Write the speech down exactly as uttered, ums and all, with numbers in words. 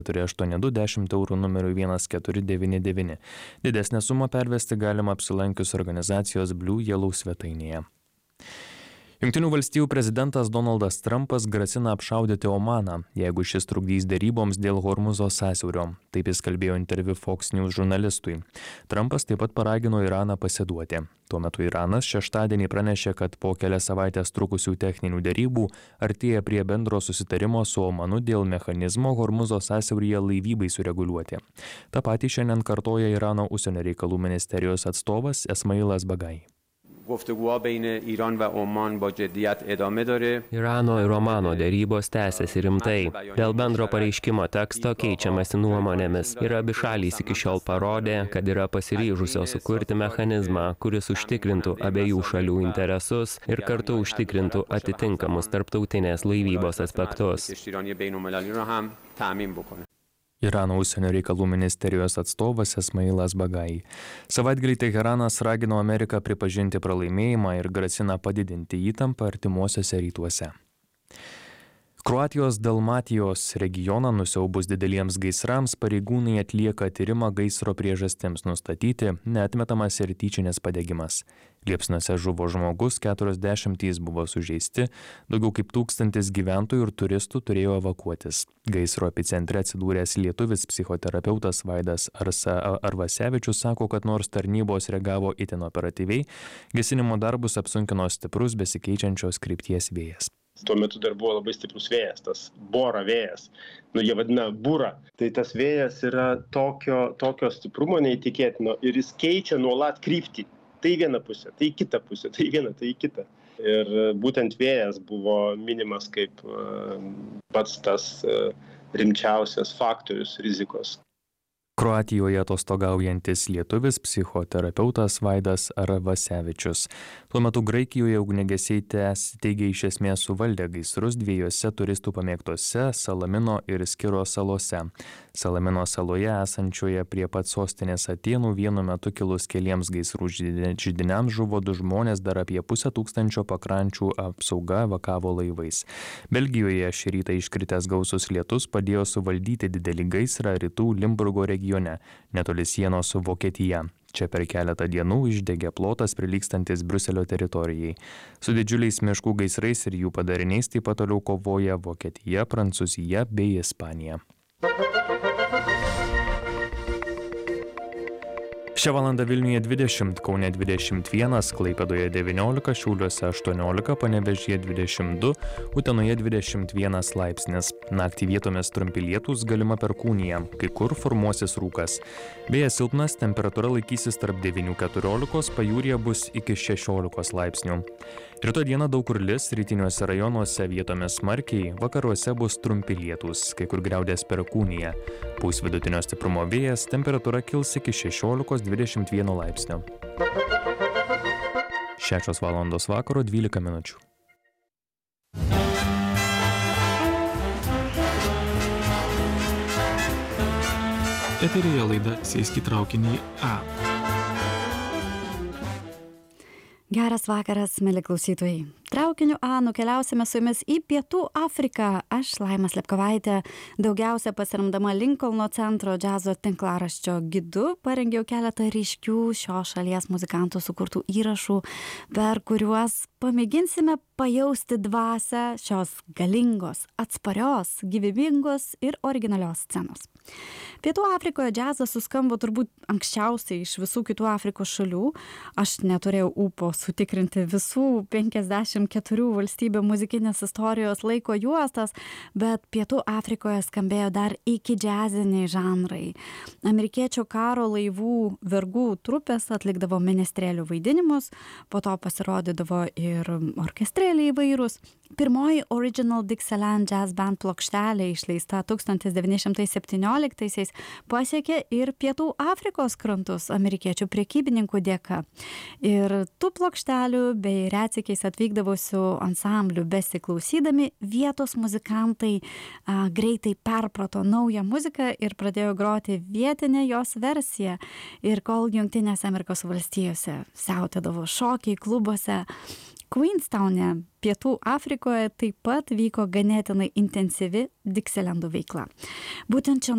keturi aštuoni du dešimt eurų numeriu vienas keturi devyni devyni. Didesnę sumą pervesti galima apsilankius organizacijos Blue Yellow svetainėje. Jungtinių valstijų prezidentas Donaldas Trumpas grasina apšaudyti Omaną, jeigu šis trukdys deryboms dėl Hormuzo sąsiaurio. Taip jis kalbėjo interviu Fox News žurnalistui. Trumpas taip pat paragino Iraną pasiduoti. Tuo metu Iranas šeštadienį pranešė, kad po kelias savaitės trukusių techninių derybų artėja prie bendro susitarimo su Omanu dėl mechanizmo Hormuzo sąsiauryje laivybai sureguliuoti. Ta pati šiandien kartoja Irano užsienio reikalų ministerijos atstovas Esmailas Bagai. Irano ir Omano dėrybos tęsiasi rimtai. Dėl bendro pareiškimo teksto keičiamasi nuomonėmis ir abi šalys iki šiol parodė, kad yra pasiryžusios sukurti mechanizmą, kuris užtikrintų abiejų šalių interesus ir kartu užtikrintų atitinkamus tarptautinės laivybos aspektus. Irano užsienio reikalų ministerijos atstovas Esmailas Bagai. Savaitgalį Teheranas ragino Ameriką pripažinti pralaimėjimą ir grasina padidinti įtampą artimuosiuose rytuose. Kroatijos Dalmatijos regioną nusiaubus dideliems gaisrams pareigūnai atlieka tyrimą gaisro priežastims nustatyti, neatmetamas ir tyčinis padegimas. Liepsnose žuvo žmogus, keturiasdešimtys buvo sužeisti, daugiau kaip tūkstantis gyventojų ir turistų turėjo evakuotis. Gaisro epicentre atsidūręs lietuvis psichoterapeutas Vaidas Arsa Arvasevičius sako, kad nors tarnybos reagavo itin operatyviai, gesinimo darbus apsunkino stiprus besikeičiančios krypties vėjas. Tuo metu dar buvo labai stiprus vėjas, tas bora vėjas, nu jie vadina būra. Tai tas vėjas yra tokio, tokio stiprumo neįtikėtino ir jis keičia nuolat kryptį. Tai viena pusė, tai kita pusė, tai viena, tai kita. Ir būtent vėjas buvo minimas kaip pats tas rimčiausias faktorius rizikos. Kroatijoje atostogaujantis lietuvis psichoterapeutas Vaidas Arvasevičius. Tuo metu Graikijoje ugniagesiai teigia iš esmės suvaldę gaisrus dviejose turistų pamėgtose Salamino ir Skiro salose. Salamino saloje esančioje prie pat sostinės Atėnų vienu metu kilus keliems gaisrų židiniams žuvo du žmonės, dar apie pusę tūkstančio pakrančių apsauga evakavo laivais. Belgijoje šį rytą iškritęs gausus lietus padėjo suvaldyti didelį gaisrą rytų Limburgo regione, netoli sienos su Vokietija. Čia per keletą dienų išdegė plotas prilygstantis Briuselio teritorijai. Su didžiuliais miškų gaisrais ir jų padariniais taip pat toliau kovoja Vokietija, Prancūzija bei Ispanija. Šią valandą Vilniuje dvidešimt, Kaune dvidešimt vienas, Klaipėdoje devyniolika, Šiauliuose aštuoniolika, Panevėžyje dvidešimt du, Utenoje dvidešimt vienas laipsnis. Naktį vietomis trumpi lietūs, galima perkūnija, kai kur formuosis rūkas. Vėjas silpnas, temperatūra laikysis tarp devynių keturiolikos, pajūryje bus iki šešiolikos laipsnių. Rytoj dieną daug kur lis, rytiniuose rajonuose vietomis smarkiai, vakaruose bus trumpi lietūs, kai kur griaudės perkūnija. Pūs vidutinio stiprumo vėjas, temperatūra kils iki šešiolikos dvidešimt vieno laipsnio. Šešios valandos vakaro dvylika minučių. Eteryje laida Sėsk į traukinį A. Geras vakaras, mėly klausytojai. Traukiniu A nukeliausime su jumis į Pietų Afriką. Aš, Laima Slepkovaitė, daugiausia pasiremdama Linkolno centro džiazo tinklaraščio gidu, parengiau keletą ryškių šios šalies muzikantų sukurtų įrašų, per kuriuos pamėginsime pajausti dvasią šios galingos, atsparios, gyvybingos ir originalios scenos. Pietų Afrikoje džiazas suskambo turbūt anksčiausiai iš visų kitų Afrikos šalių. Aš neturėjau ūpo sutikrinti visų penkiasdešimt keturių valstybių muzikinės istorijos laiko juostas, bet Pietų Afrikoje skambėjo dar iki džiaziniai žanrai. Amerikiečių karo laivų vergų trupės atlikdavo ministrėlių vaidinimus, po to pasirodydavo ir orkestrėliai įvairūs. Pirmoji Original Dixieland Jazz Band plokštelė išleista tūkstantis devyni šimtai septynioliktaisiais pasiekė ir Pietų Afrikos krantus amerikiečių prekybininkų dėka. Ir tų plokštelių bei retsykiais atvykdavusių ansamblių besiklausydami vietos muzikantai a, greitai perprato naują muziką ir pradėjo groti vietinę jos versiją. Ir kol Jungtinėse Amerikos valstijose siautėdavo šokiai klubuose, Queenstown'e, Pietų Afrikoje taip pat vyko ganėtinai intensyvi Dixielandų veikla. Būtent čia